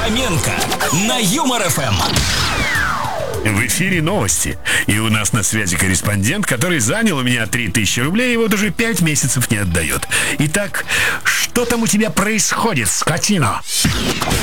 Фоменко на Юмор ФМ. В эфире новости. И у нас на связи корреспондент, который занял у меня 3000 рублей и вот уже 5 месяцев не отдает. Итак, что там у тебя происходит, скотина?